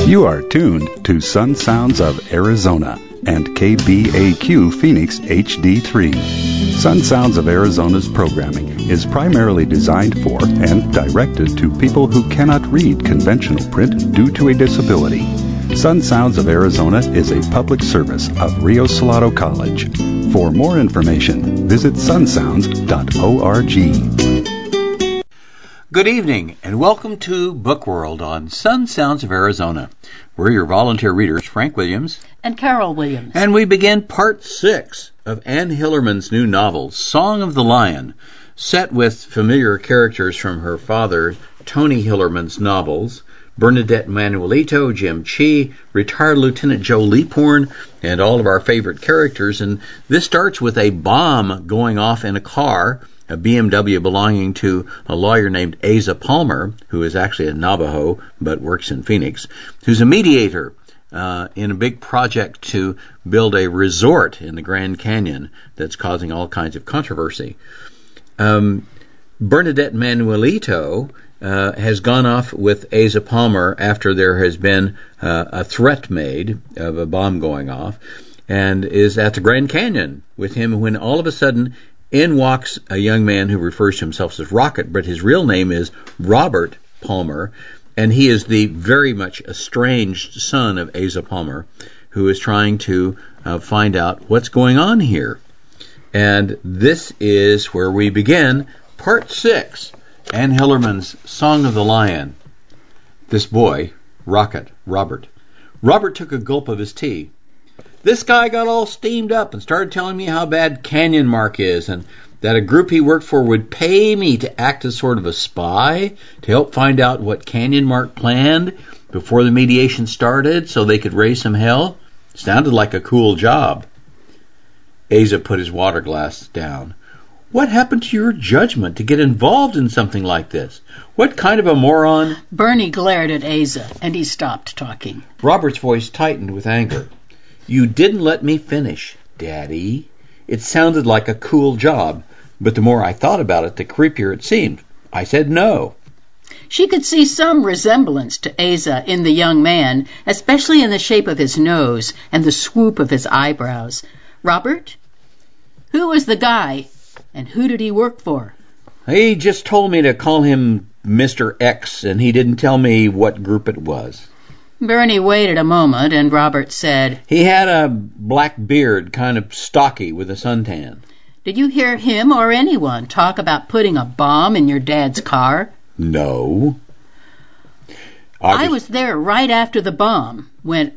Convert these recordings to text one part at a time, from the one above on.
You are tuned to Sun Sounds of Arizona and KBAQ Phoenix HD3. Sun Sounds of Arizona's programming is primarily designed for and directed to people who cannot read conventional print due to a disability. Sun Sounds of Arizona is a public service of Rio Salado College. For more information, visit sunsounds.org. Good evening, and welcome to Book World on Sun Sounds of Arizona. We're your volunteer readers, Frank Williams and Carol Williams. And we begin part 6 of Anne Hillerman's new novel, Song of the Lion, set with familiar characters from her father, Tony Hillerman's novels, Bernadette Manuelito, Jim Chee, retired Lieutenant Joe Leaphorn, and all of our favorite characters. And this starts with a bomb going off in a car, a BMW belonging to a lawyer named Asa Palmer, who is actually a Navajo but works in Phoenix, who's a mediator in a big project to build a resort in the Grand Canyon that's causing all kinds of controversy. Bernadette Manuelito has gone off with Asa Palmer after there has been a threat made of a bomb going off, and is at the Grand Canyon with him when all of a sudden in walks a young man who refers to himself as Rocket, but his real name is Robert Palmer, and he is the very much estranged son of Asa Palmer, who is trying to find out what's going on here. And this is where we begin part 6, Anne Hillerman's Song of the Lion. This boy, Robert took a gulp of his tea. This guy got all steamed up and started telling me how bad Canyon Mark is, and that a group he worked for would pay me to act as sort of a spy to help find out what Canyon Mark planned before the mediation started so they could raise some hell. Sounded like a cool job. Asa put his water glass down. What happened to your judgment to get involved in something like this? What kind of a moron? Bernie glared at Asa, and he stopped talking. Robert's voice tightened with anger. You didn't let me finish, Daddy. It sounded like a cool job, but the more I thought about it, the creepier it seemed. I said no. She could see some resemblance to Asa in the young man, especially in the shape of his nose and the swoop of his eyebrows. Robert? Who was the guy, and who did he work for? He just told me to call him Mr. X, and he didn't tell me what group it was. Bernie waited a moment, and Robert said, He had a black beard, kind of stocky, with a suntan. Did you hear him or anyone talk about putting a bomb in your dad's car? No. I was there right after the bomb went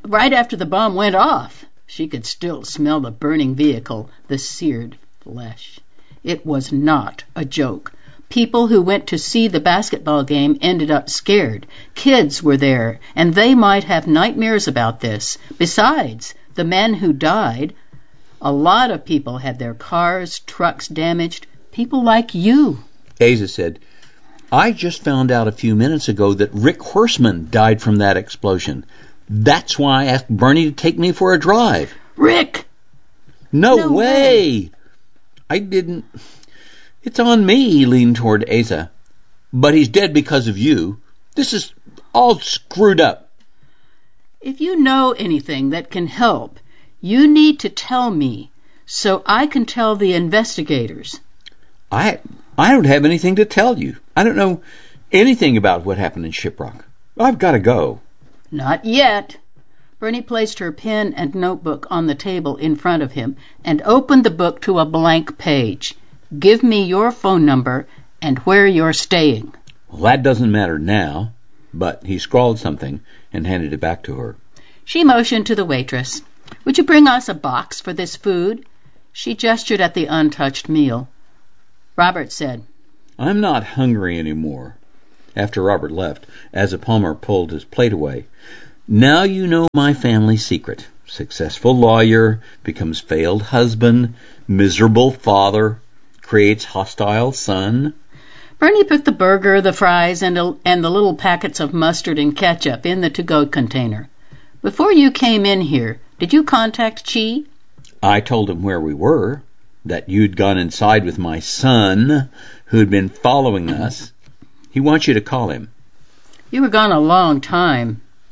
off. She could still smell the burning vehicle, the seared flesh. It was not a joke. People who went to see the basketball game ended up scared. Kids were there, and they might have nightmares about this. Besides, the men who died, a lot of people had their cars, trucks damaged. People like you. Asa said, I just found out a few minutes ago that Rick Horseman died from that explosion. That's why I asked Bernie to take me for a drive. Rick! No way! I didn't... It's on me, he leaned toward Asa. But he's dead because of you. This is all screwed up. If you know anything that can help, you need to tell me so I can tell the investigators. I don't have anything to tell you. I don't know anything about what happened in Shiprock. I've got to go. Not yet. Bernie placed her pen and notebook on the table in front of him and opened the book to a blank page. Give me your phone number and where you're staying. Well, that doesn't matter now, but he scrawled something and handed it back to her. She motioned to the waitress. Would you bring us a box for this food? She gestured at the untouched meal. Robert said, I'm not hungry anymore. After Robert left, Asa Palmer pulled his plate away. Now you know my family secret. Successful lawyer, becomes failed husband, miserable father, creates hostile son. Bernie put the burger, the fries, and the little packets of mustard and ketchup in the to-go container. Before you came in here, did you contact Chee? I told him where we were, that you'd gone inside with my son, who'd been following us. He wants you to call him. You were gone a long time.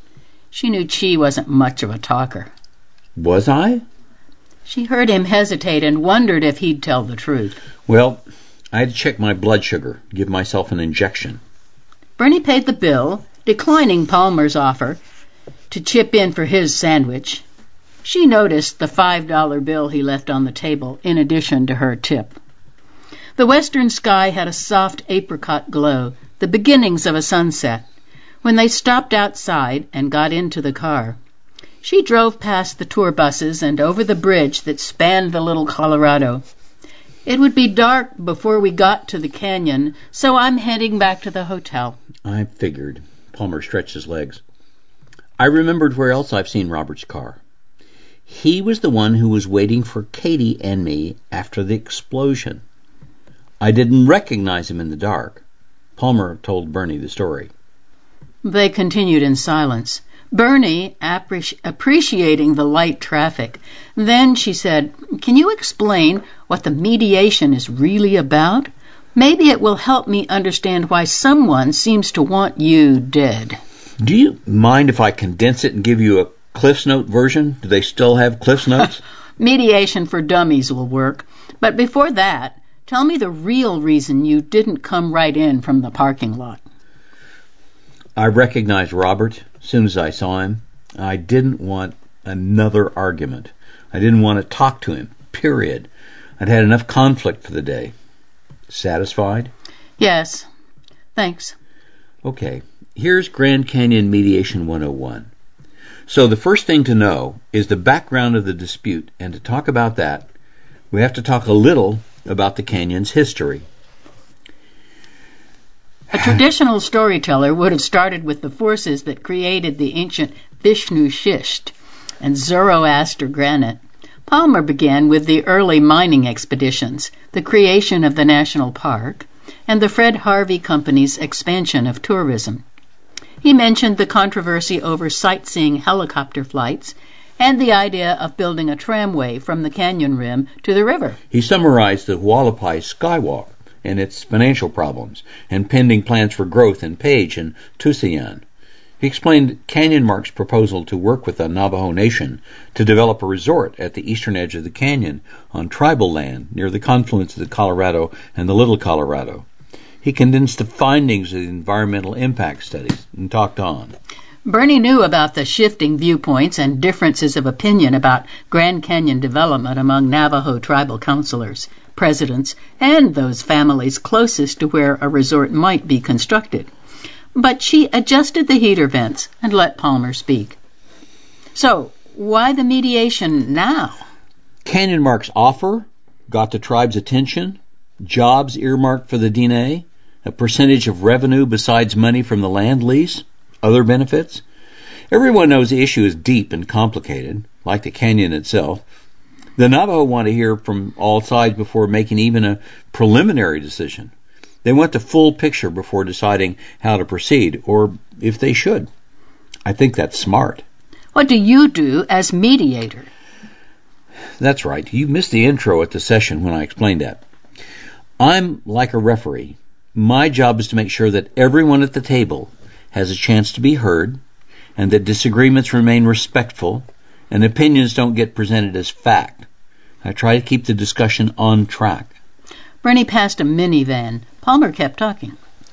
She knew Chi wasn't much of a talker. Was I? She heard him hesitate and wondered if he'd tell the truth. Well, I had to check my blood sugar, give myself an injection. Bernie paid the bill, declining Palmer's offer to chip in for his sandwich. She noticed the $5 bill he left on the table in addition to her tip. The western sky had a soft apricot glow, the beginnings of a sunset, when they stopped outside and got into the car. She drove past the tour buses and over the bridge that spanned the Little Colorado. It would be dark before we got to the canyon, so I'm heading back to the hotel. I figured. Palmer stretched his legs. I remembered where else I've seen Robert's car. He was the one who was waiting for Katie and me after the explosion. I didn't recognize him in the dark. Palmer told Bernie the story. They continued in silence, Bernie appreciating the light traffic. Then she said, "Can you explain what the mediation is really about? Maybe it will help me understand why someone seems to want you dead." Do you mind if I condense it and give you a Cliff's Note version? Do they still have Cliff's Notes? Mediation for dummies will work. But before that, tell me the real reason you didn't come right in from the parking lot. I recognized Robert as soon as I saw him. I didn't want another argument. I didn't want to talk to him, period. I'd had enough conflict for the day. Satisfied? Yes. Thanks. Okay. Here's Grand Canyon Mediation 101. So the first thing to know is the background of the dispute, and to talk about that, we have to talk a little about the canyon's history. A traditional storyteller would have started with the forces that created the ancient Vishnu schist and Zoroaster granite. Palmer began with the early mining expeditions, the creation of the national park, and the Fred Harvey Company's expansion of tourism. He mentioned the controversy over sightseeing helicopter flights and the idea of building a tramway from the canyon rim to the river. He summarized the Hualapai Skywalk and its financial problems and pending plans for growth in Page and Tusayan. He explained Canyon Mark's proposal to work with the Navajo Nation to develop a resort at the eastern edge of the canyon on tribal land near the confluence of the Colorado and the Little Colorado. He condensed the findings of the environmental impact studies and talked on. Bernie knew about the shifting viewpoints and differences of opinion about Grand Canyon development among Navajo tribal councilors, presidents, and those families closest to where a resort might be constructed. But she adjusted the heater vents and let Palmer speak. So, why the mediation now? Canyon Mark's offer got the tribe's attention, jobs earmarked for the Diné, a percentage of revenue besides money from the land lease, other benefits. Everyone knows the issue is deep and complicated, like the canyon itself. The Navajo want to hear from all sides before making even a preliminary decision. They want the full picture before deciding how to proceed, or if they should. I think that's smart. What do you do as mediator? That's right. You missed the intro at the session when I explained that. I'm like a referee. My job is to make sure that everyone at the table has a chance to be heard, and that disagreements remain respectful, and opinions don't get presented as fact. I try to keep the discussion on track. Bernie passed a minivan. Palmer kept talking.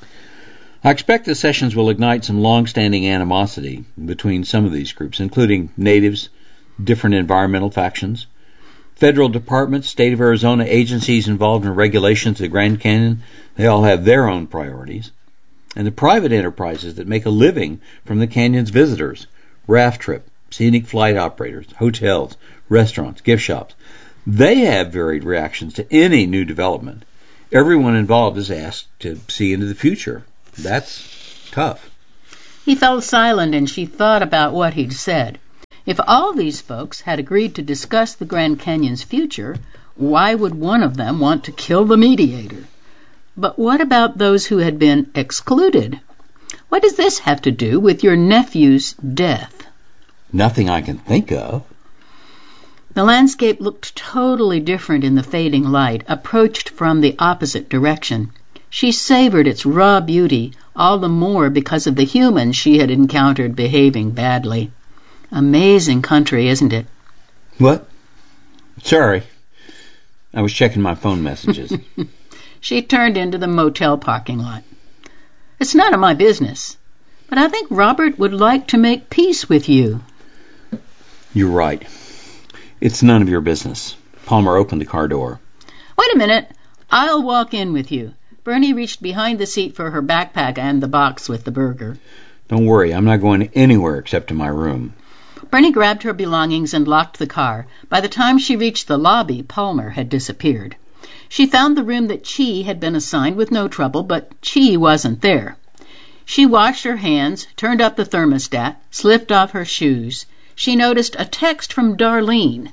I expect the sessions will ignite some long-standing animosity between some of these groups, including natives, different environmental factions, federal departments, state of Arizona agencies involved in regulations of the Grand Canyon. They all have their own priorities. And the private enterprises that make a living from the canyon's visitors, raft trip, scenic flight operators, hotels, restaurants, gift shops. They have varied reactions to any new development. Everyone involved is asked to see into the future. That's tough. He fell silent, and she thought about what he'd said. If all these folks had agreed to discuss the Grand Canyon's future, why would one of them want to kill the mediator? But what about those who had been excluded? What does this have to do with your nephew's death? Nothing I can think of. The landscape looked totally different in the fading light, approached from the opposite direction. She savored its raw beauty, all the more because of the humans she had encountered behaving badly. Amazing country, isn't it? What? Sorry. I was checking my phone messages. She turned into the motel parking lot. It's none of my business, but I think Robert would like to make peace with you. You're right. It's none of your business. Palmer opened the car door. Wait a minute. I'll walk in with you. Bernie reached behind the seat for her backpack and the box with the burger. Don't worry, I'm not going anywhere except to my room. Bernie grabbed her belongings and locked the car. By the time she reached the lobby, Palmer had disappeared. She found the room that Chi had been assigned with no trouble, but Chi wasn't there. She washed her hands, turned up the thermostat, slipped off her shoes. She noticed a text from Darlene.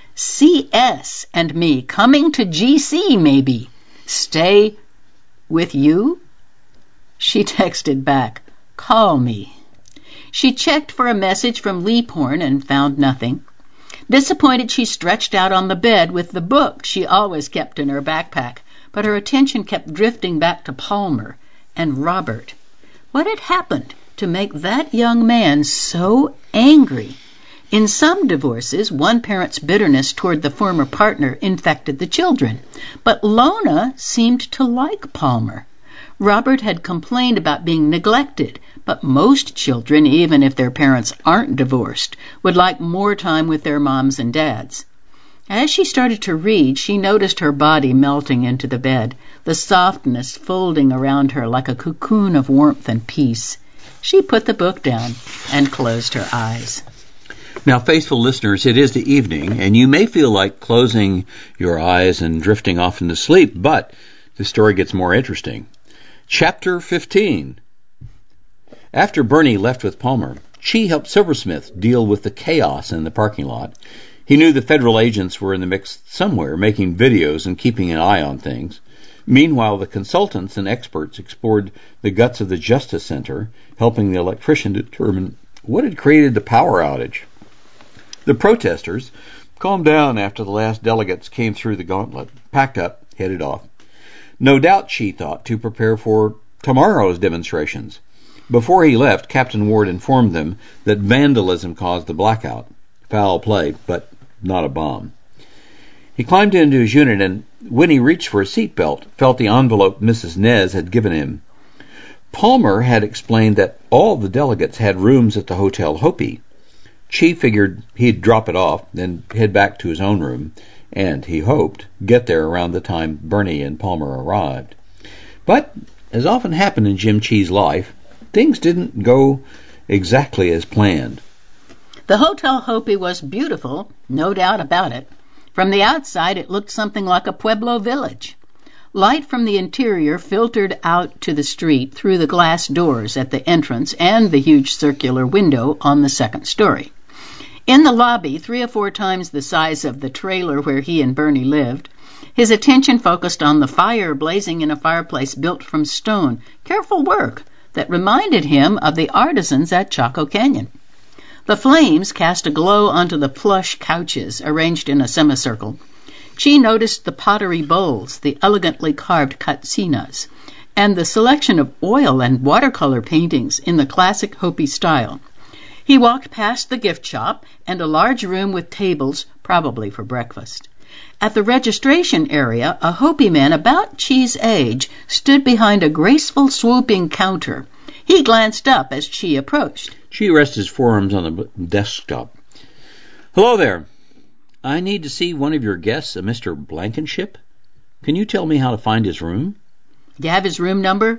CS and me coming to GC, maybe. Stay with you? She texted back, call me. She checked for a message from Leaphorn and found nothing. Disappointed, she stretched out on the bed with the book she always kept in her backpack, but her attention kept drifting back to Palmer and Robert. What had happened to make that young man so angry? In some divorces, one parent's bitterness toward the former partner infected the children, but Lona seemed to like Palmer. Robert had complained about being neglected, but most children, even if their parents aren't divorced, would like more time with their moms and dads. As she started to read, she noticed her body melting into the bed, the softness folding around her like a cocoon of warmth and peace. She put the book down and closed her eyes. Now, faithful listeners, it is the evening, and you may feel like closing your eyes and drifting off into sleep, but the story gets more interesting. Chapter 15. After Bernie left with Palmer, Chi helped Silversmith deal with the chaos in the parking lot. He knew the federal agents were in the mix somewhere, making videos and keeping an eye on things. Meanwhile, the consultants and experts explored the guts of the Justice Center, helping the electrician determine what had created the power outage. The protesters calmed down after the last delegates came through the gauntlet, packed up, headed off. No doubt, she thought, to prepare for tomorrow's demonstrations. Before he left, Captain Ward informed them that vandalism caused the blackout. Foul play, but not a bomb. He climbed into his unit and, when he reached for a seatbelt, felt the envelope Mrs. Nez had given him. Palmer had explained that all the delegates had rooms at the Hotel Hopi. Chi figured he'd drop it off, then head back to his own room, and, he hoped, get there around the time Bernie and Palmer arrived. But, as often happened in Jim Chi's life, things didn't go exactly as planned. The Hotel Hopi was beautiful, no doubt about it. From the outside, it looked something like a Pueblo village. Light from the interior filtered out to the street through the glass doors at the entrance and the huge circular window on the second story. In the lobby, 3 or 4 times the size of the trailer where he and Bernie lived, his attention focused on the fire blazing in a fireplace built from stone, careful work that reminded him of the artisans at Chaco Canyon. The flames cast a glow onto the plush couches arranged in a semicircle. She noticed the pottery bowls, the elegantly carved katsinas, and the selection of oil and watercolor paintings in the classic Hopi style. He walked past the gift shop and a large room with tables, probably for breakfast. At the registration area, a Hopi man about Chi's age stood behind a graceful, swooping counter. He glanced up as Chi approached. Chi rested his forearms on the desktop. Hello there. I need to see one of your guests, a Mr. Blankenship. Can you tell me how to find his room? Do you have his room number?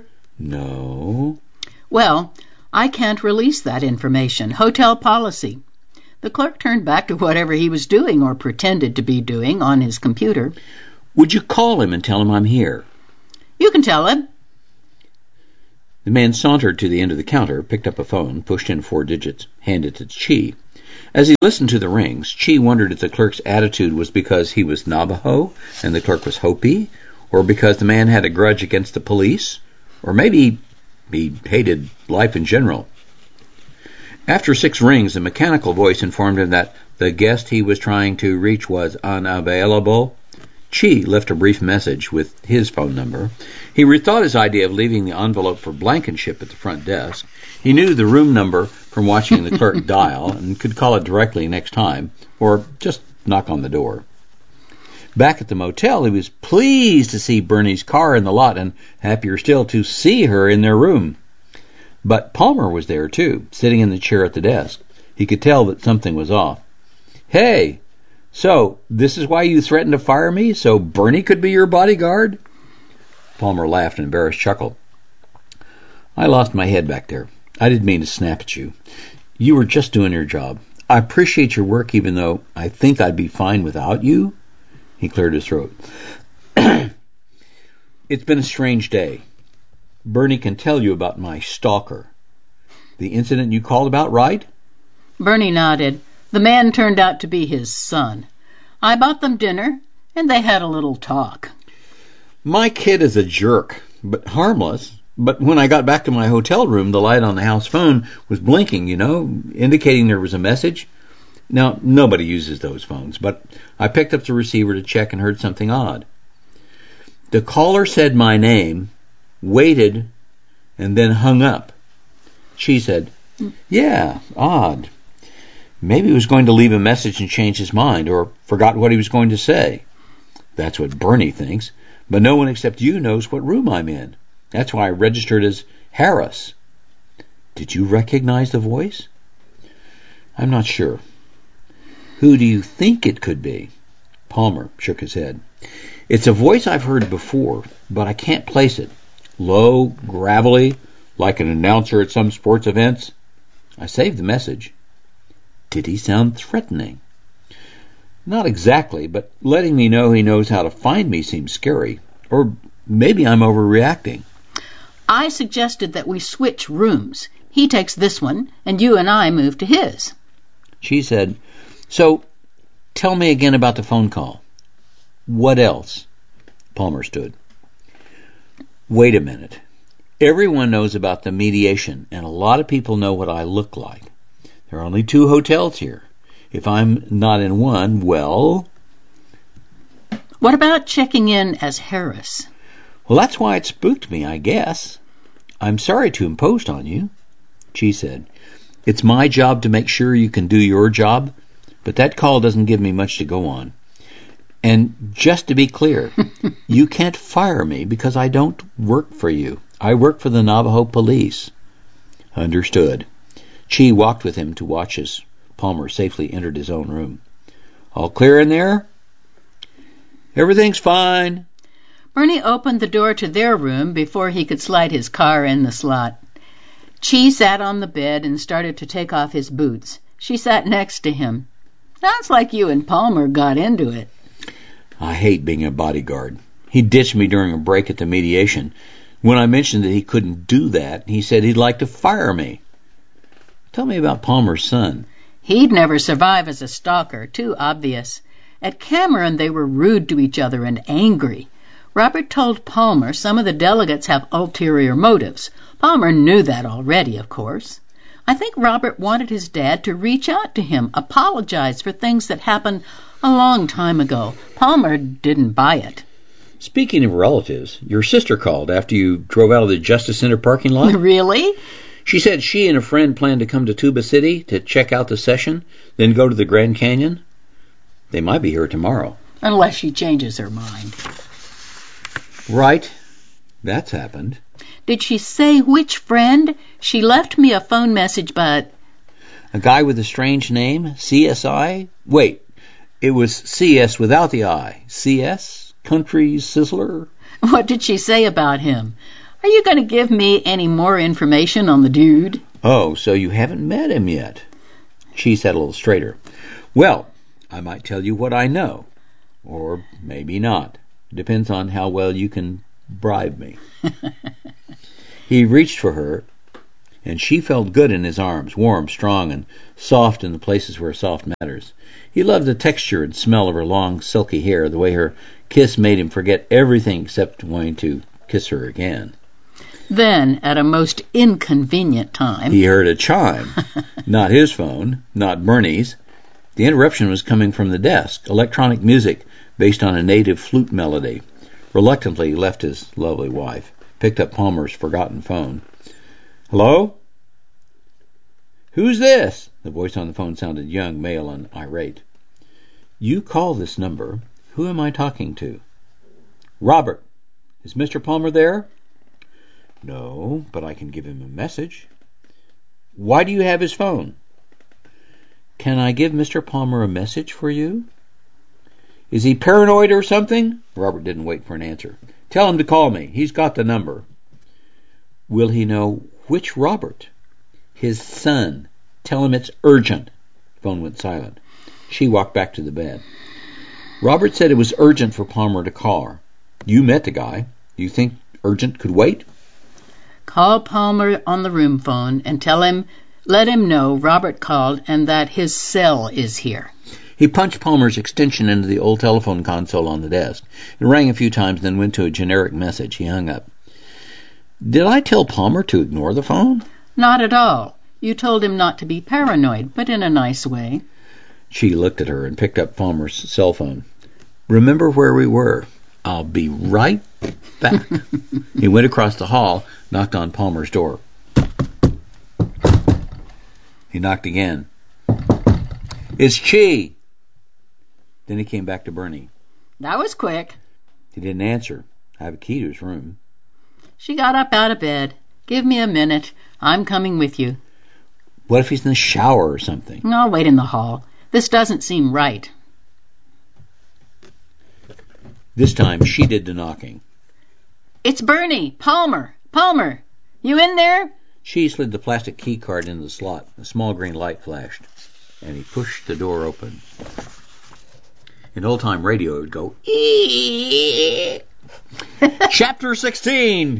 No. Well, I can't release that information. Hotel policy. The clerk turned back to whatever he was doing or pretended to be doing on his computer. Would you call him and tell him I'm here? You can tell him. The man sauntered to the end of the counter, picked up a phone, pushed in 4 digits, handed it to Chi. As he listened to the rings, Chi wondered if the clerk's attitude was because he was Navajo and the clerk was Hopi, or because the man had a grudge against the police, or maybe he hated life in general. After 6 rings, a mechanical voice informed him that the guest he was trying to reach was unavailable. Chi left a brief message with his phone number. He rethought his idea of leaving the envelope for Blankenship at the front desk. He knew the room number from watching the clerk dial and could call it directly next time, or just knock on the door. Back at the motel, he was pleased to see Bernie's car in the lot and happier still to see her in their room. But Palmer was there, too, sitting in the chair at the desk. He could tell that something was off. "Hey, so this is why you threatened to fire me, so Bernie could be your bodyguard?" Palmer laughed an embarrassed chuckle. "I lost my head back there. I didn't mean to snap at you. You were just doing your job. I appreciate your work even though I think I'd be fine without you." He cleared his throat. "It's been a strange day. Bernie can tell you about my stalker. The incident you called about, right?" Bernie nodded. The man turned out to be his son. I bought them dinner, and they had a little talk. "My kid is a jerk, but harmless. But when I got back to my hotel room, the light on the house phone was blinking, indicating there was a message. Now, nobody uses those phones, but I picked up the receiver to check and heard something odd. The caller said my name, waited, and then hung up. She said, 'Yeah, odd. Maybe he was going to leave a message and change his mind, or forgot what he was going to say.' That's what Bernie thinks, but no one except you knows what room I'm in. That's why I registered as Harris." "Did you recognize the voice?" "I'm not sure." "Who do you think it could be?" Palmer shook his head. "It's a voice I've heard before, but I can't place it. Low, gravelly, like an announcer at some sports events." I saved the message. "Did he sound threatening?" "Not exactly, but letting me know he knows how to find me seems scary. Or maybe I'm overreacting." I suggested that we switch rooms. He takes this one, and you and I move to his. She said, "So, tell me again about the phone call. What else?" Palmer stood. "Wait a minute. Everyone knows about the mediation, and a lot of people know what I look like. There are only 2 hotels here. If I'm not in one, well..." "What about checking in as Harris?" "Well, that's why it spooked me, I guess. I'm sorry to impose on you." She said, "It's my job to make sure you can do your job, but that call doesn't give me much to go on. And just to be clear, you can't fire me because I don't work for you. I work for the Navajo police." "Understood." Chi walked with him to watch as Palmer safely entered his own room. "All clear in there?" "Everything's fine." Bernie opened the door to their room before he could slide his car in the slot. Chi sat on the bed and started to take off his boots. She sat next to him. "Sounds like you and Palmer got into it." "I hate being a bodyguard. He ditched me during a break at the mediation. When I mentioned that he couldn't do that, he said he'd like to fire me." "Tell me about Palmer's son." "He'd never survive as a stalker, too obvious. At Cameron they were rude to each other and angry. Robert told Palmer some of the delegates have ulterior motives. Palmer knew that already, of course. I think Robert wanted his dad to reach out to him, apologize for things that happened a long time ago. Palmer didn't buy it. Speaking of relatives, your sister called after you drove out of the Justice Center parking lot. Really? She said she and a friend planned to come to Tuba City to check out the session, then go to the Grand Canyon. They might be here tomorrow. Unless she changes her mind. Right. That's happened. Did she say which friend? She left me a phone message, but... A guy with a strange name? CSI? Wait, it was CS without the I. CS? Country Sizzler? What did she say about him? Are you going to give me any more information on the dude? Oh, so you haven't met him yet. She sat a little straighter. Well, I might tell you what I know. Or maybe not. Depends on how well you can bribe me. He reached for her, and she felt good in his arms, warm, strong, and soft in the places where soft matters. He loved the texture and smell of her long, silky hair, the way her kiss made him forget everything except wanting to kiss her again. Then, at a most inconvenient time... He heard a chime. Not his phone, not Bernie's. The interruption was coming from the desk, electronic music based on a native flute melody. Reluctantly, he left his lovely wife, picked up Palmer's forgotten phone. "Hello? Who's this?" The voice on the phone sounded young, male, and irate. "You call this number. Who am I talking to?" "Robert. Is Mr. Palmer there?" "No, but I can give him a message." "Why do you have his phone?" "Can I give Mr. Palmer a message for you?" "Is he paranoid or something?" Robert didn't wait for an answer. "Tell him to call me. He's got the number." "Will he know which Robert?" "His son. Tell him it's urgent." The phone went silent. She walked back to the bed. "Robert said it was urgent for Palmer to call her. You met the guy. Do you think urgent could wait?" "Call Palmer on the room phone and let him know Robert called and that his cell is here." He punched Palmer's extension into the old telephone console on the desk. It rang a few times, then went to a generic message. He hung up. "Did I tell Palmer to ignore the phone?" "Not at all. You told him not to be paranoid, but in a nice way." She looked at her and picked up Palmer's cell phone. "Remember where we were. I'll be right back." He went across the hall, knocked on Palmer's door. He knocked again. "It's Chi." Then he came back to Bernie. "That was quick." He didn't answer. "I have a key to his room." She got up out of bed. "Give me a minute. I'm coming with you." "What if he's in the shower or something?" "I'll wait in the hall. This doesn't seem right." This time she did the knocking. "It's Bernie. Palmer. Palmer. You in there?" She slid the plastic key card into the slot. A small green light flashed, and he pushed the door open. In old-time radio, it would go, "Eek." Chapter 16.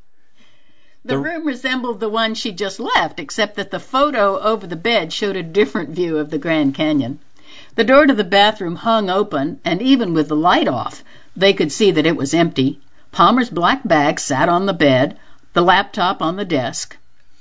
The room resembled the one she just left, except that the photo over the bed showed a different view of the Grand Canyon. The door to the bathroom hung open, and even with the light off, they could see that it was empty. Palmer's black bag sat on the bed, the laptop on the desk.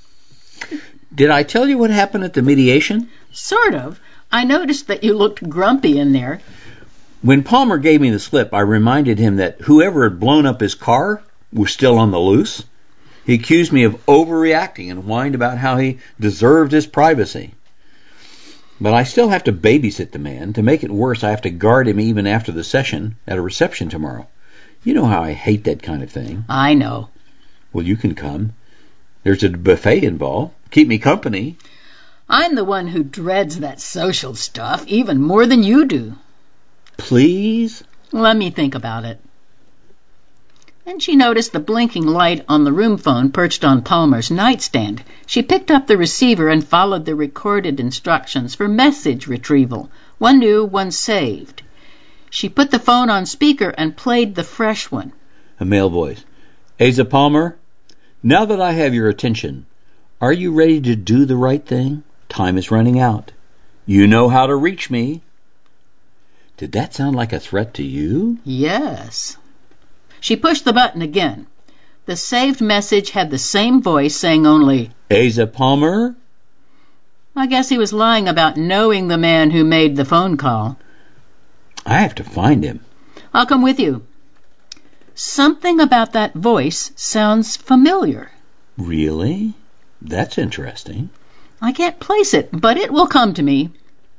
"Did I tell you what happened at the mediation?" "Sort of. I noticed that you looked grumpy in there." "When Palmer gave me the slip, I reminded him that whoever had blown up his car was still on the loose. He accused me of overreacting and whined about how he deserved his privacy. But I still have to babysit the man. To make it worse, I have to guard him even after the session at a reception tomorrow. You know how I hate that kind of thing." "I know." "Well, you can come. There's a buffet involved. Keep me company." "I'm the one who dreads that social stuff even more than you do." "Please?" "Let me think about it." Then she noticed the blinking light on the room phone perched on Palmer's nightstand. She picked up the receiver and followed the recorded instructions for message retrieval. One new, one saved. She put the phone on speaker and played the fresh one. A male voice. "Asa Palmer, now that I have your attention, are you ready to do the right thing? Time is running out. You know how to reach me." Did that sound like a threat to you? Yes. She pushed the button again. The saved message had the same voice saying only, "Asa Palmer?" I guess he was lying about knowing the man who made the phone call. "I have to find him." "I'll come with you." Something about that voice sounds familiar. "Really? That's interesting." "I can't place it, but it will come to me."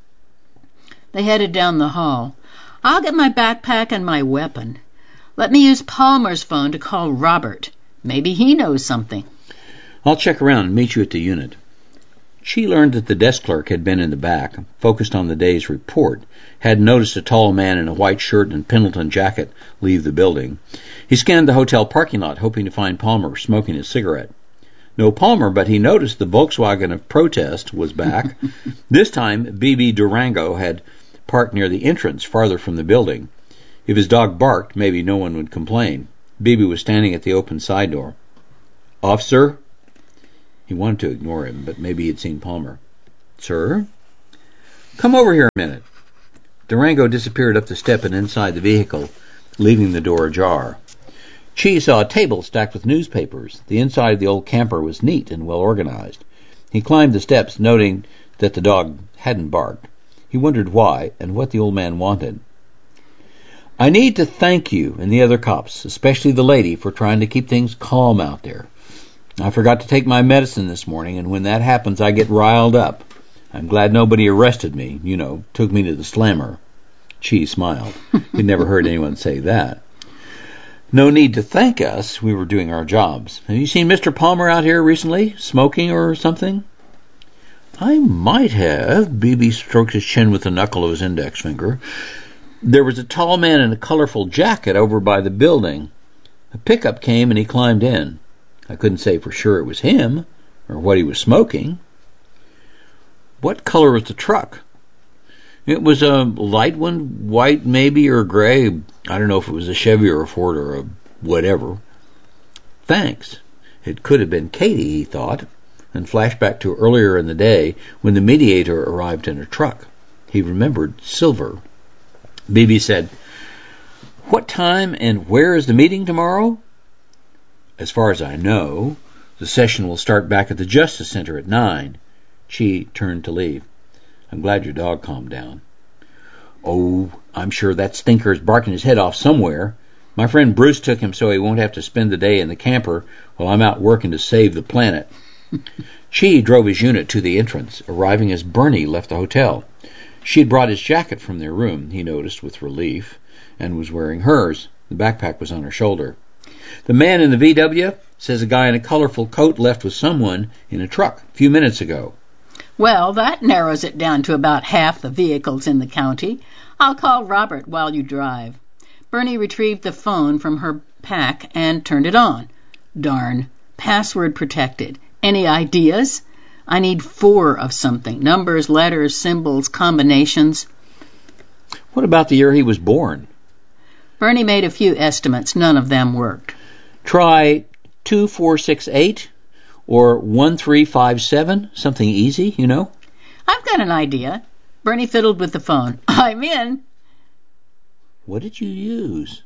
They headed down the hall. "I'll get my backpack and my weapon. Let me use Palmer's phone to call Robert. Maybe he knows something." "I'll check around and meet you at the unit." She learned that the desk clerk had been in the back, focused on the day's report, had noticed a tall man in a white shirt and Pendleton jacket leave the building. He scanned the hotel parking lot, hoping to find Palmer smoking a cigarette. No Palmer, but he noticed the Volkswagen of protest was back. This time, B.B. Durango had parked near the entrance, farther from the building. If his dog barked, maybe no one would complain. B.B. was standing at the open side door. "Officer?" He wanted to ignore him, but maybe he'd seen Palmer. "Sir?" "Come over here a minute." Durango disappeared up the step and inside the vehicle, leaving the door ajar. Chi saw a table stacked with newspapers. The inside of the old camper was neat and well organized. He climbed the steps, noting that the dog hadn't barked. He wondered why and what the old man wanted. I need to thank you and the other cops, especially the lady, for trying to keep things calm out there. I forgot to take my medicine this morning, and when that happens, I get riled up. I'm glad nobody arrested me, took me to the slammer. Chi smiled. He'd never heard anyone say that. No need to thank us. We were doing our jobs. Have you seen Mr. Palmer out here recently, smoking or something? I might have. Beebe stroked his chin with the knuckle of his index finger. There was a tall man in a colorful jacket over by the building. A pickup came and he climbed in. I couldn't say for sure it was him or what he was smoking. What color was the truck? It was a light one, white maybe, or gray. I don't know if it was a Chevy or a Ford or a whatever. Thanks. It could have been Katie, he thought, and flashed back to earlier in the day when the mediator arrived in a truck. He remembered silver. Beebe said, "What time and where is the meeting tomorrow?" "As far as I know, the session will start back at the Justice Center at 9. Chi turned to leave. "I'm glad your dog calmed down." "Oh, I'm sure that stinker is barking his head off somewhere. My friend Bruce took him so he won't have to spend the day in the camper while I'm out working to save the planet." Chi drove his unit to the entrance, arriving as Bernie left the hotel. She had brought his jacket from their room, he noticed with relief, and was wearing hers. The backpack was on her shoulder. "The man in the VW says a guy in a colorful coat left with someone in a truck a few minutes ago." "Well, that narrows it down to about half the vehicles in the county. I'll call Robert while you drive." Bernie retrieved the phone from her pack and turned it on. Darn, password protected. Any ideas? I need 4 of something. Numbers, letters, symbols, combinations. "What about the year he was born?" Bernie made a few estimates. None of them worked. "Try 2468 or 1357, something easy, "I've got an idea." Bernie fiddled with the phone. "I'm in." "What did you use?"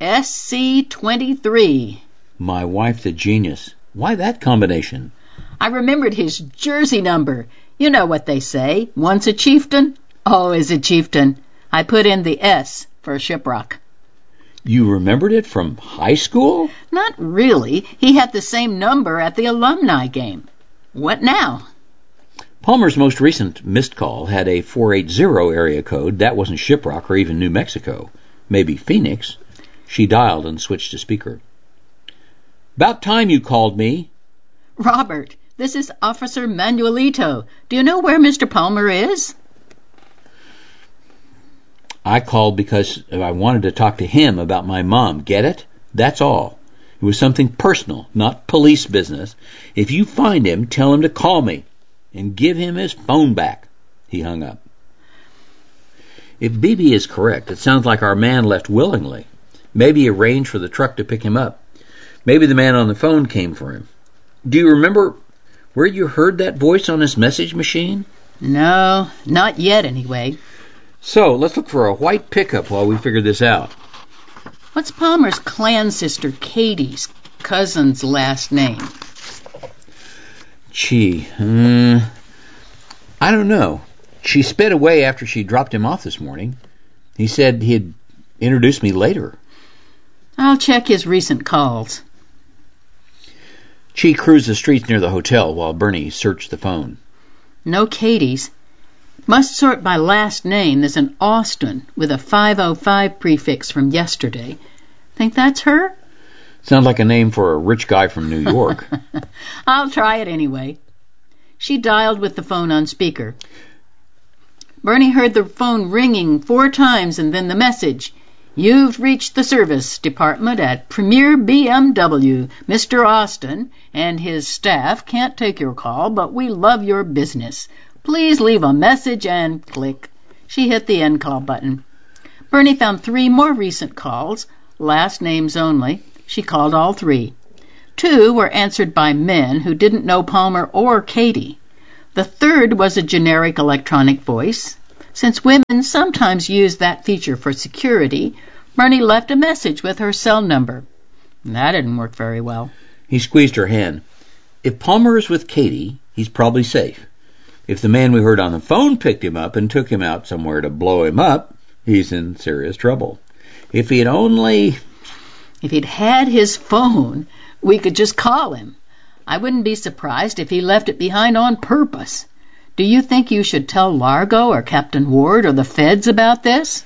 "SC23. My wife, the genius. Why that combination?" "I remembered his jersey number. You know what they say. Once a chieftain, always a chieftain. I put in the S for Shiprock." "You remembered it from high school?" "Not really. He had the same number at the alumni game." "What now?" Palmer's most recent missed call had a 480 area code. That wasn't Shiprock or even New Mexico. Maybe Phoenix. She dialed and switched to speaker. "About time you called me." "Robert, this is Officer Manuelito. Do you know where Mr. Palmer is?" "I called because I wanted to talk to him about my mom. Get it? That's all. It was something personal, not police business. If you find him, tell him to call me and give him his phone back." He hung up. If Beebe is correct, it sounds like our man left willingly. Maybe he arranged for the truck to pick him up. Maybe the man on the phone came for him. Do you remember where you heard that voice on his message machine? No, not yet anyway. So, let's look for a white pickup while we figure this out. What's Palmer's clan sister Katie's cousin's last name? Chi. I don't know. She sped away after she dropped him off this morning. He said he'd introduce me later. I'll check his recent calls. Chi cruised the streets near the hotel while Bernie searched the phone. No Katie's. Must sort by last name. There's an Austin with a 505 prefix from yesterday. Think that's her? Sounds like a name for a rich guy from New York. I'll try it anyway. She dialed with the phone on speaker. Bernie heard the phone ringing 4 times and then the message. "You've reached the service department at Premier BMW. Mr. Austin and his staff can't take your call, but we love your business. Please leave a message," and click. She hit the end call button. Bernie found 3 more recent calls, last names only. She called all 3. 2 were answered by men who didn't know Palmer or Katie. The 3rd was a generic electronic voice. Since women sometimes use that feature for security, Bernie left a message with her cell number. That didn't work very well. He squeezed her hand. If Palmer is with Katie, he's probably safe. If the man we heard on the phone picked him up and took him out somewhere to blow him up, he's in serious trouble. If he'd only... If he'd had his phone, we could just call him. I wouldn't be surprised if he left it behind on purpose. Do you think you should tell Largo or Captain Ward or the feds about this?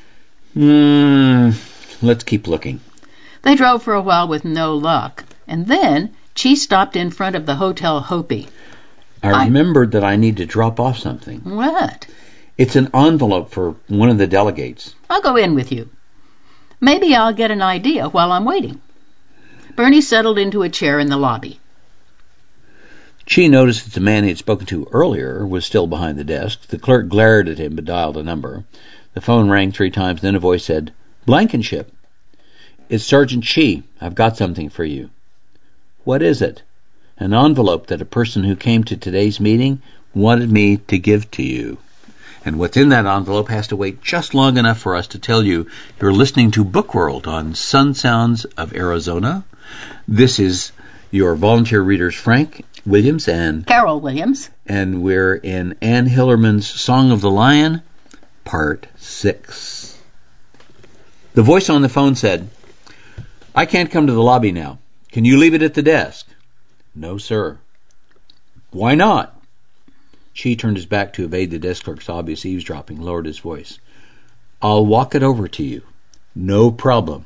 Let's keep looking. They drove for a while with no luck, and then Chi stopped in front of the Hotel Hopi. I remembered that I need to drop off something. What? It's an envelope for one of the delegates. I'll go in with you. Maybe I'll get an idea while I'm waiting. Bernie settled into a chair in the lobby. Chi noticed that the man he had spoken to earlier was still behind the desk. The clerk glared at him but dialed a number. The phone rang 3 times, then a voice said, "Blankenship. It's Sergeant Chi. I've got something for you." "What is it?" "An envelope that a person who came to today's meeting wanted me to give to you." And what's in that envelope has to wait just long enough for us to tell you you're listening to Book World on Sun Sounds of Arizona. This is your volunteer readers, Frank Williams and Carol Williams. And we're in Anne Hillerman's Song of the Lion, Part 6. The voice on the phone said, "I can't come to the lobby now. Can you leave it at the desk?" "No, sir." "Why not?" Chi turned his back to evade the desk clerk's obvious eavesdropping, lowered his voice. "I'll walk it over to you." "No problem."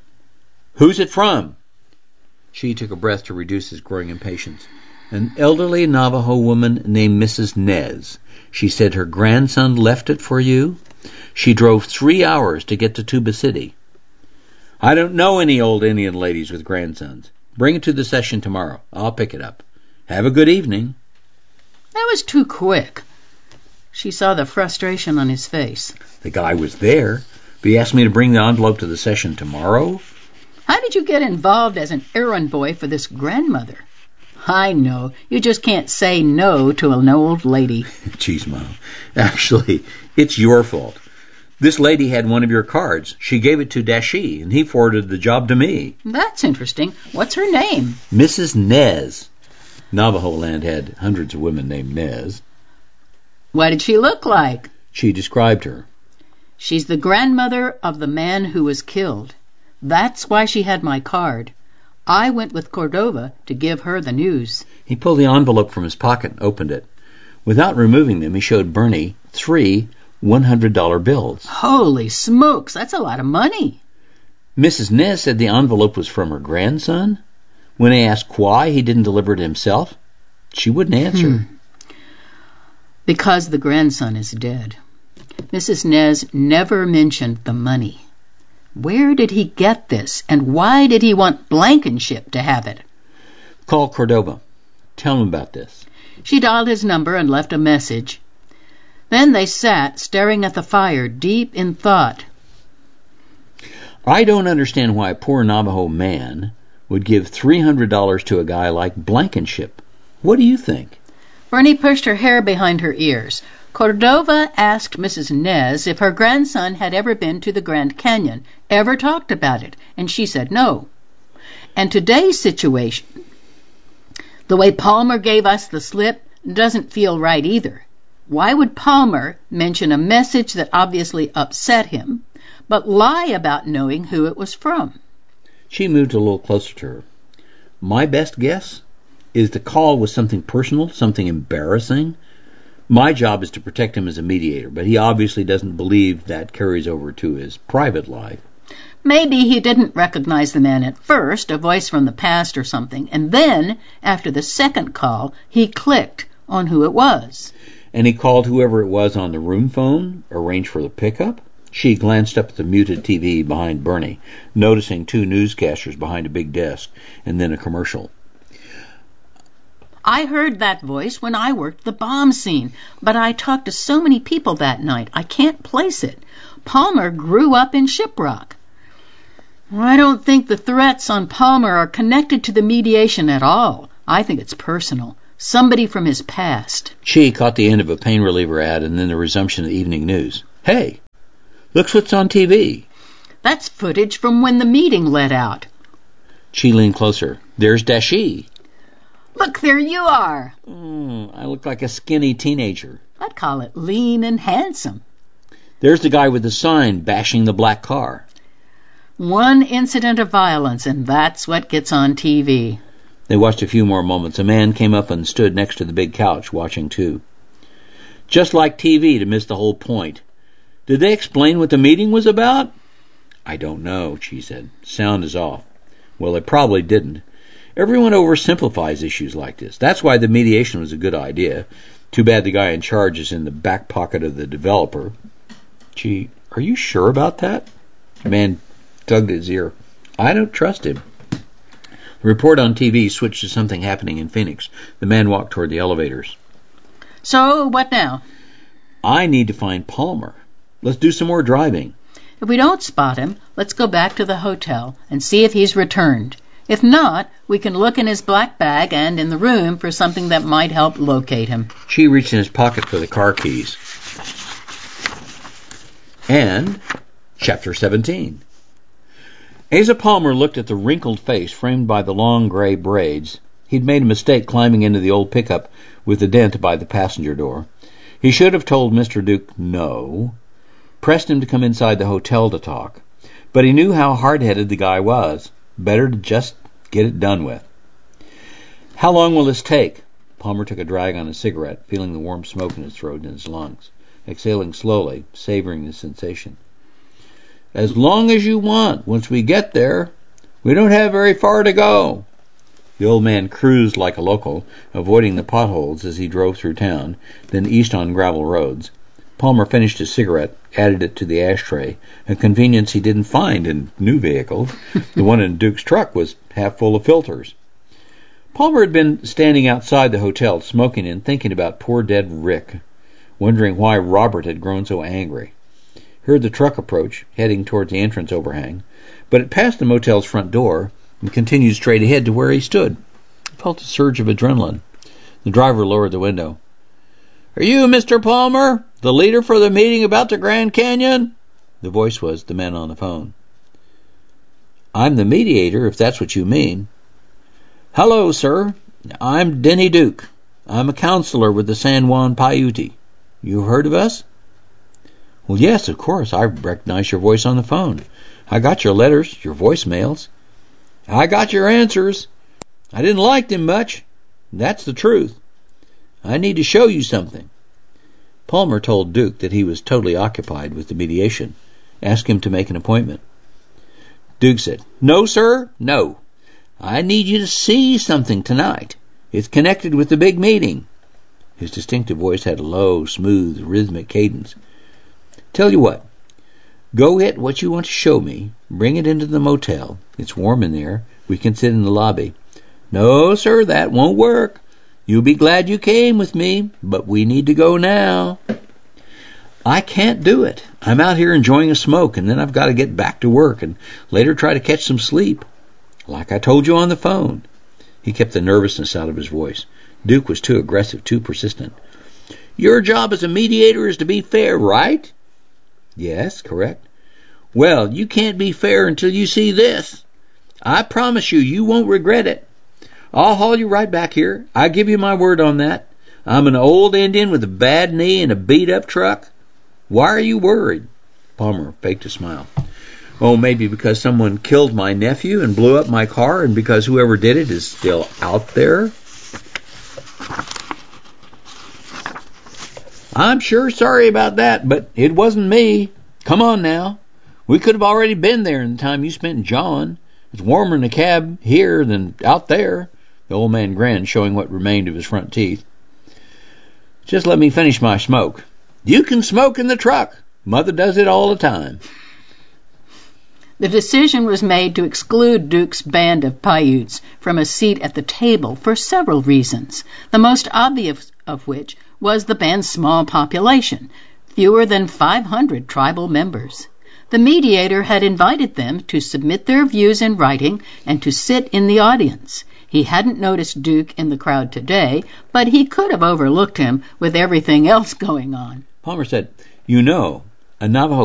"Who's it from?" Chi took a breath to reduce his growing impatience. "An elderly Navajo woman named Mrs. Nez. She said her grandson left it for you. She drove 3 hours to get to Tuba City." "I don't know any old Indian ladies with grandsons. Bring it to the session tomorrow. I'll pick it up. Have a good evening." That was too quick. She saw the frustration on his face. "The guy was there, but he asked me to bring the envelope to the session tomorrow." "How did you get involved as an errand boy for this grandmother?" "I know. You just can't say no to an old lady." Geez, Mom. Actually, it's your fault. This lady had one of your cards. She gave it to Dashi, and he forwarded the job to me. That's interesting. What's her name? Mrs. Nez. Navajo land had hundreds of women named Nez. What did she look like? She described her. She's the grandmother of the man who was killed. That's why she had my card. I went with Cordova to give her the news. He pulled the envelope from his pocket and opened it. Without removing them, he showed Bernie 3 $100 bills. Holy smokes, that's a lot of money. Mrs. Nez said the envelope was from her grandson. When he asked why he didn't deliver it himself, she wouldn't answer. Because the grandson is dead. Mrs. Nez never mentioned the money. Where did he get this, and why did he want Blankenship to have it? Call Cordova. Tell him about this. She dialed his number and left a message. Then they sat, staring at the fire, deep in thought. I don't understand why a poor Navajo man would give $300 to a guy like Blankenship. What do you think? Bernie pushed her hair behind her ears. Cordova asked Mrs. Nez if her grandson had ever been to the Grand Canyon, ever talked about it, and she said no. And today's situation, the way Palmer gave us the slip, doesn't feel right either. Why would Palmer mention a message that obviously upset him, but lie about knowing who it was from? She moved a little closer to her. My best guess is the call was something personal, something embarrassing. My job is to protect him as a mediator, but he obviously doesn't believe that carries over to his private life. Maybe he didn't recognize the man at first, a voice from the past or something, and then, after the second call, he clicked on who it was. And he called whoever it was on the room phone, arranged for the pickup? She glanced up at the muted TV behind Bernie, noticing 2 newscasters behind a big desk, and then a commercial. I heard that voice when I worked the bomb scene, but I talked to so many people that night, I can't place it. Palmer grew up in Shiprock. I don't think the threats on Palmer are connected to the mediation at all. I think it's personal. Somebody from his past. She caught the end of a pain reliever ad and then the resumption of the evening news. Hey, look what's on TV. That's footage from when the meeting let out. She leaned closer. There's Dashi. Look, there you are. I look like a skinny teenager. I'd call it lean and handsome. There's the guy with the sign bashing the black car. One incident of violence, and that's what gets on TV. They watched a few more moments. A man came up and stood next to the big couch, watching too. Just like TV to miss the whole point. Did they explain what the meeting was about? I don't know, she said. Sound is off. Well, they probably didn't. Everyone oversimplifies issues like this. That's why the mediation was a good idea. Too bad the guy in charge is in the back pocket of the developer. Gee, are you sure about that? The man tugged his ear. I don't trust him. The report on TV switched to something happening in Phoenix. The man walked toward the elevators. So, what now? I need to find Palmer. Let's do some more driving. If we don't spot him, let's go back to the hotel and see if he's returned. If not, we can look in his black bag and in the room for something that might help locate him. She reached in his pocket for the car keys. And Chapter 17. Asa Palmer looked at the wrinkled face framed by the long gray braids. He'd made a mistake climbing into the old pickup with the dent by the passenger door. He should have told Mr. Duke no, pressed him to come inside the hotel to talk. But he knew how hard-headed the guy was. Better to just get it done with. How long will this take? Palmer took a drag on his cigarette, feeling the warm smoke in his throat and his lungs, exhaling slowly, savoring the sensation. As long as you want. Once we get there, we don't have very far to go. The old man cruised like a local, avoiding the potholes as he drove through town, then east on gravel roads. Palmer finished his cigarette, added it to the ashtray, a convenience he didn't find in new vehicles. The one in Duke's truck was half full of filters. Palmer had been standing outside the hotel, smoking and thinking about poor dead Rick, wondering why Robert had grown so angry. Heard the truck approach, heading towards the entrance overhang, but it passed the motel's front door and continued straight ahead to where he stood. He felt a surge of adrenaline. The driver lowered the window. Are you Mr. Palmer, the leader for the meeting about the Grand Canyon? The voice was the man on the phone. I'm the mediator, if that's what you mean. Hello, sir. I'm Denny Duke. I'm a counselor with the San Juan Paiute. You heard of us? Well, yes, of course. I recognize your voice on the phone. I got your letters, your voicemails. I got your answers. I didn't like them much. That's the truth. I need to show you something. Palmer told Duke that he was totally occupied with the mediation. Asked him to make an appointment. Duke said, No, sir, no. I need you to see something tonight. It's connected with the big meeting. His distinctive voice had a low, smooth, rhythmic cadence. Tell you what. Go get what you want to show me. Bring it into the motel. It's warm in there. We can sit in the lobby. No, sir, that won't work. You'll be glad you came with me, but we need to go now. I can't do it. I'm out here enjoying a smoke, and then I've got to get back to work and later try to catch some sleep. Like I told you on the phone. He kept the nervousness out of his voice. Duke was too aggressive, too persistent. Your job as a mediator is to be fair, right? Yes, correct. Well, you can't be fair until you see this. I promise you, you won't regret it. I'll haul you right back here. I give you my word on that. I'm an old Indian with a bad knee and a beat-up truck. Why are you worried? Palmer faked a smile. Oh, maybe because someone killed my nephew and blew up my car, and because whoever did it is still out there? I'm sure sorry about that, but it wasn't me. Come on now. We could have already been there in the time you spent in John. It's warmer in the cab here than out there. The old man grinned, showing what remained of his front teeth. Just let me finish my smoke. You can smoke in the truck. Mother does it all the time. The decision was made to exclude Duke's band of Paiutes from a seat at the table for several reasons, the most obvious of which was the band's small population, fewer than 500 tribal members. The mediator had invited them to submit their views in writing and to sit in the audience. He hadn't noticed Duke in the crowd today, but he could have overlooked him with everything else going on. Palmer said, You know, a Navajo